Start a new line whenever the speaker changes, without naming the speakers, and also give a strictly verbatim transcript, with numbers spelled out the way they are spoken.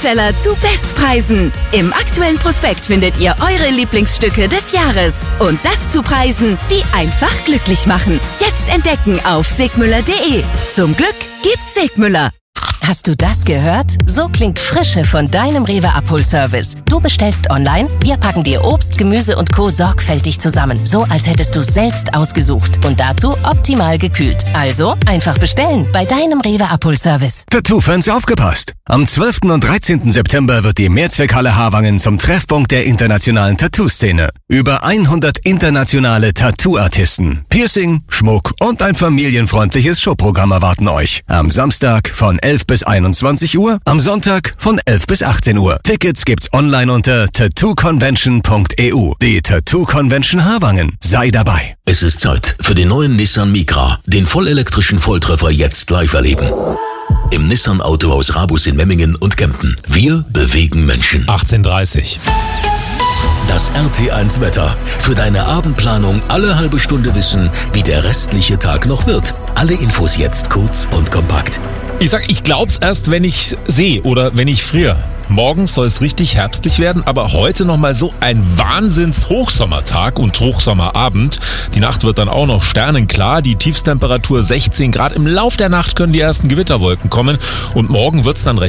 Bestseller zu Bestpreisen. Im aktuellen Prospekt findet ihr eure Lieblingsstücke des Jahres. Und das zu Preisen, die einfach glücklich machen. Jetzt entdecken auf segmüller punkt de. Zum Glück gibt's Segmüller.
Hast du das gehört? So klingt Frische von deinem Rewe-Abholservice. Du bestellst online, wir packen dir Obst, Gemüse und Co. sorgfältig zusammen. So, als hättest du es selbst ausgesucht. Und dazu optimal gekühlt. Also, einfach bestellen bei deinem Rewe-Abholservice.
Tattoo-Fans aufgepasst! Am zwölften und dreizehnten September wird die Mehrzweckhalle Havangen zum Treffpunkt der internationalen Tattoo-Szene. Über hundert internationale Tattoo-Artisten, Piercing, Schmuck und ein familienfreundliches Showprogramm erwarten euch. Am Samstag von elf bis einundzwanzig Uhr, am Sonntag von elf bis achtzehn Uhr. Tickets gibt's online unter tattoo convention punkt e u. Die Tattoo Convention Havangen. Sei dabei.
Es ist Zeit für den neuen Nissan Micra, den vollelektrischen Volltreffer jetzt live erleben. Im Nissan Autohaus Rabus in Memmingen und Kempten. Wir bewegen Menschen.
achtzehn Uhr dreißig.
Das R T eins Wetter. Für deine Abendplanung alle halbe Stunde wissen, wie der restliche Tag noch wird. Alle Infos jetzt kurz und kompakt.
Ich sag, ich glaub's erst, wenn ich sehe oder wenn ich friere. Morgen soll es richtig herbstlich werden, aber heute nochmal so ein Wahnsinns-Hochsommertag und Hochsommerabend. Die Nacht wird dann auch noch sternenklar, die Tiefstemperatur sechzehn Grad. Im Lauf der Nacht können die ersten Gewitterwolken kommen und morgen wird's dann recht